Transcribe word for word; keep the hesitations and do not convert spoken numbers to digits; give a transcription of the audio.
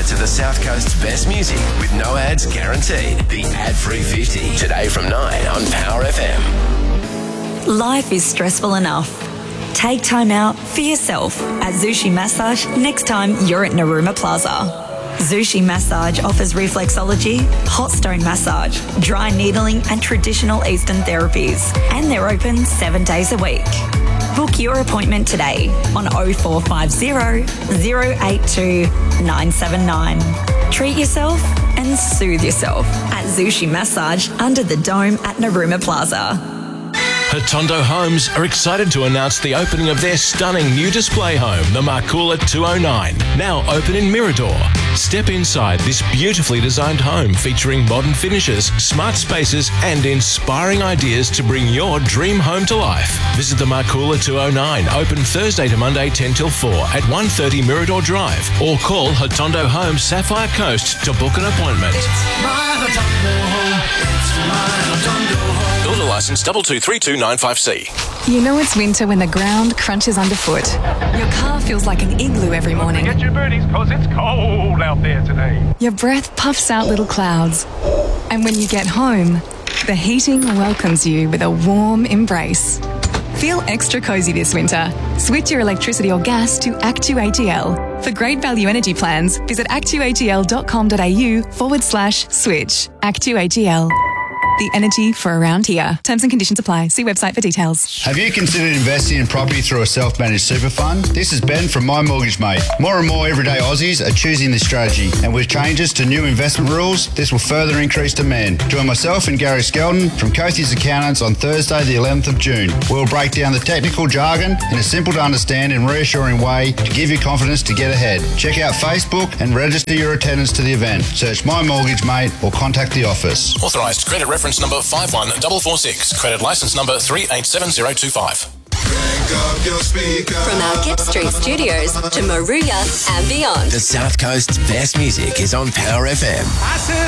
to the South Coast's best music with no ads guaranteed. The Ad-Free fifty. Today from nine on Power F M. Life is stressful enough. Take time out for yourself at Zushi Massage next time you're at Narooma Plaza. Zushi Massage offers reflexology, hot stone massage, dry needling and traditional Eastern therapies. And they're open seven days a week. Book your appointment today on oh four five oh, oh eight two, nine seven nine. Treat yourself and soothe yourself at Zushi Massage under the dome at Narooma Plaza. Hotondo Homes are excited to announce the opening of their stunning new display home, the Marcoola two oh nine, now open in Mirador. Step inside this beautifully designed home featuring modern finishes, smart spaces and inspiring ideas to bring your dream home to life. Visit the Marcoola two oh nine, open Thursday to Monday ten till four at one thirty Mirador Drive, or call Hotondo Homes Sapphire Coast to book an appointment. It's my Hotondo home. It's my Hotondo home. Builder license two two three two nine five C. You know it's winter when the ground crunches underfoot. Your car feels like an igloo every morning. Get your booties, cause it's cold out there today. Your breath puffs out little clouds. And when you get home, the heating welcomes you with a warm embrace. Feel extra cozy this winter. Switch your electricity or gas to ActuATL. For great value energy plans, visit actuatl.com.au forward slash switch. ActuATL. The energy for around here. Terms and conditions apply. See website for details. Have you considered investing in property through a self-managed super fund? This is Ben from My Mortgage Mate. More and more everyday Aussies are choosing this strategy, and with changes to new investment rules, this will further increase demand. Join myself and Gary Skelton from Cothie's Accountants on Thursday the eleventh of June. We'll break down the technical jargon in a simple to understand and reassuring way to give you confidence to get ahead. Check out Facebook and register your attendance to the event. Search My Mortgage Mate or contact the office. Authorised credit reference number five one four four six. Credit licence number three eight seven zero two five. From our Kip Street studios to Moruya and beyond. The South Coast's best music is on Power F M. I said